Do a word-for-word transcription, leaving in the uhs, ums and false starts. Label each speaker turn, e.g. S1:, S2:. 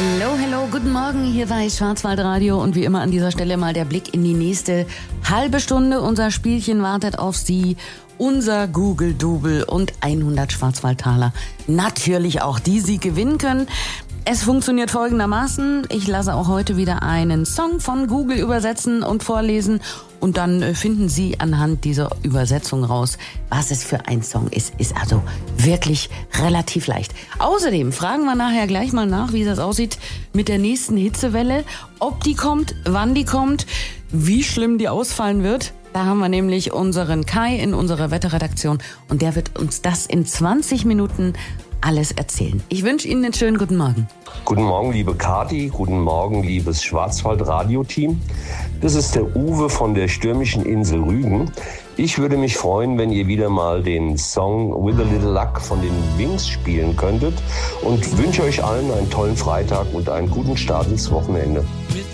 S1: Hello, hello, guten Morgen, hier war Schwarzwaldradio und wie immer an dieser Stelle mal der Blick in die nächste halbe Stunde. Unser Spielchen wartet auf Sie, unser Google-Double und hundert Schwarzwaldtaler. Natürlich auch, die Sie gewinnen können. Es funktioniert folgendermaßen, ich lasse auch heute wieder einen Song von Google übersetzen und vorlesen und dann finden Sie anhand dieser Übersetzung raus, was es für ein Song ist. Ist also wirklich relativ leicht. Außerdem fragen wir nachher gleich mal nach, wie das aussieht mit der nächsten Hitzewelle, ob die kommt, wann die kommt, wie schlimm die ausfallen wird. Da haben wir nämlich unseren Kai in unserer Wetterredaktion und der wird uns das in zwanzig Minuten alles erzählen. Ich wünsche Ihnen einen schönen guten Morgen.
S2: Guten Morgen, liebe Kathi. Guten Morgen, liebes Schwarzwald-Radio-Team. Das ist der Uwe von der stürmischen Insel Rügen. Ich würde mich freuen, wenn ihr wieder mal den Song With a Little Luck von den Wings spielen könntet und wünsche euch allen einen tollen Freitag und einen guten Start ins Wochenende.